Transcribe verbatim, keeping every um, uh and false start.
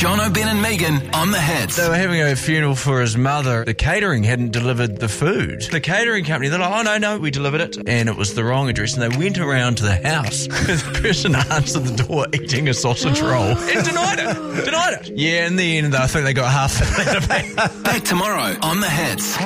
Jono, Ben and Megan on the hits. They were having a funeral for his mother. The catering hadn't delivered the food. The catering company, they're like, oh, no, no, we delivered it. And it was the wrong address. And they went around to the house where the person answered the door eating a sausage roll and denied it. Denied it. Yeah, in the end, I think they got half the Back tomorrow on the hits.